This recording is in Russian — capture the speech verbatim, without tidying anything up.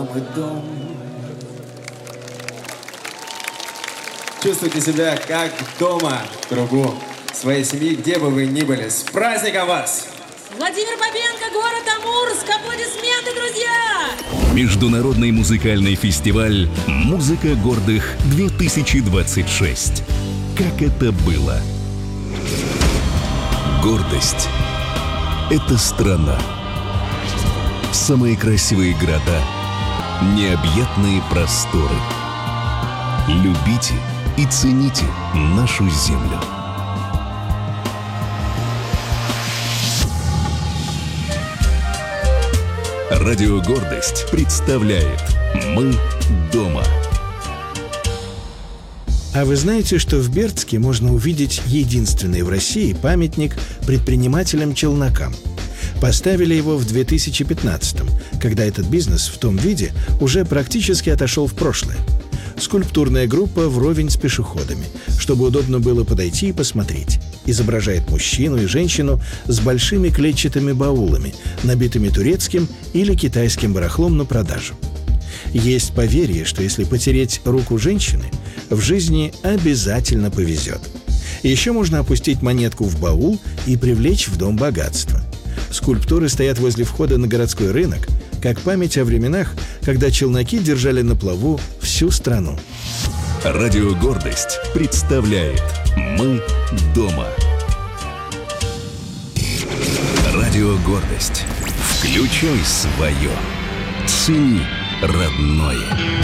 мой дом. Чувствуйте себя как дома в кругу своей семьи, где бы вы ни были. С праздником вас! Владимир Бабенко, город Амурск. Аплодисменты, друзья! Международный музыкальный фестиваль «Музыка гордых-две тысячи двадцать шесть». Как это было? Гордость — это страна. Самые красивые города, необъятные просторы. Любите и цените нашу землю. Радио «Гордость» представляет «Мы дома». А вы знаете, что в Бердске можно увидеть единственный в России памятник предпринимателям-челнокам? Поставили его в две тысячи пятнадцатом, когда этот бизнес в том виде уже практически отошел в прошлое. Скульптурная группа вровень с пешеходами, чтобы удобно было подойти и посмотреть. Изображает мужчину и женщину с большими клетчатыми баулами, набитыми турецким или китайским барахлом на продажу. Есть поверье, что если потереть руку женщины, в жизни обязательно повезет. Еще можно опустить монетку в баул и привлечь в дом богатство. Скульптуры стоят возле входа на городской рынок, как память о временах, когда челноки держали на плаву всю страну. Радио «Гордость» представляет «Мы дома». Радио «Гордость». Включай свое. Цени родное.